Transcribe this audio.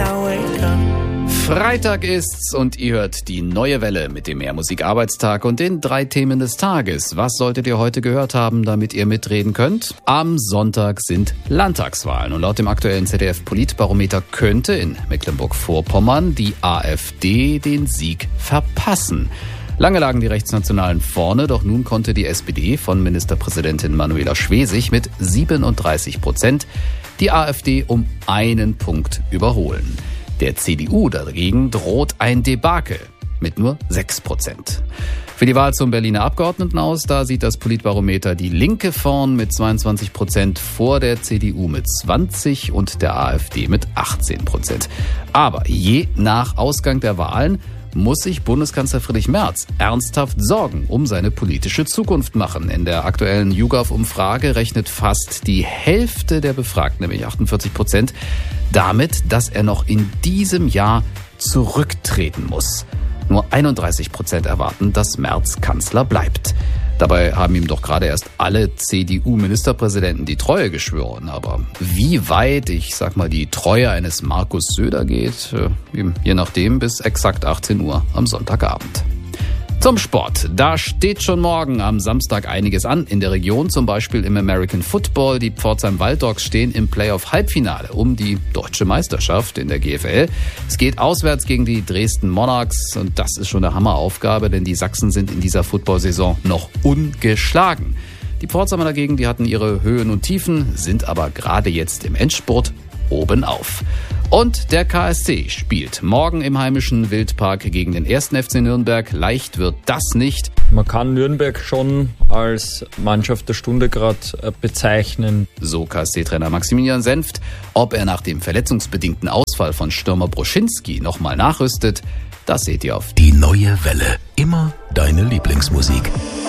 I wake up. Freitag ist's und ihr hört die neue Welle mit dem Mehrmusik-Arbeitstag und den 3 Themen des Tages. Was solltet ihr heute gehört haben, damit ihr mitreden könnt? Am Sonntag sind Landtagswahlen und laut dem aktuellen ZDF-Politbarometer könnte in Mecklenburg-Vorpommern die AfD den Sieg verpassen. Lange lagen die Rechtsnationalen vorne, doch nun konnte die SPD von Ministerpräsidentin Manuela Schwesig mit 37% die AfD um 1 Punkt überholen. Der CDU dagegen droht ein Debakel mit nur 6%. Für die Wahl zum Berliner Abgeordnetenhaus, da sieht das Politbarometer die Linke vorn mit 22%, vor der CDU mit 20% und der AfD mit 18%. Aber je nach Ausgang der Wahlen muss sich Bundeskanzler Friedrich Merz ernsthaft Sorgen um seine politische Zukunft machen. In der aktuellen YouGov-Umfrage rechnet fast die Hälfte der Befragten, nämlich 48%, damit, dass er noch in diesem Jahr zurücktreten muss. Nur 31% erwarten, dass Merz Kanzler bleibt. Dabei haben ihm doch gerade erst alle CDU-Ministerpräsidenten die Treue geschworen. Aber wie weit, ich sag mal, die Treue eines Markus Söder geht, je nachdem bis exakt 18 Uhr am Sonntagabend. Zum Sport. Da steht schon morgen am Samstag einiges an. In der Region, zum Beispiel im American Football. Die Pforzheim Walddogs stehen im Playoff-Halbfinale um die deutsche Meisterschaft in der GFL. Es geht auswärts gegen die Dresden Monarchs und das ist schon eine Hammeraufgabe, denn die Sachsen sind in dieser Football-Saison noch ungeschlagen. Die Pforzheimer dagegen, die hatten ihre Höhen und Tiefen, sind aber gerade jetzt im Endspurt oben auf. Und der KSC spielt morgen im heimischen Wildpark gegen den 1. FC Nürnberg. Leicht wird das nicht. Man kann Nürnberg schon als Mannschaft der Stunde gerade bezeichnen. So KSC-Trainer Maximilian Senft. Ob er nach dem verletzungsbedingten Ausfall von Stürmer Broschinski nochmal nachrüstet, das seht ihr auf Die neue Welle. Immer deine Lieblingsmusik.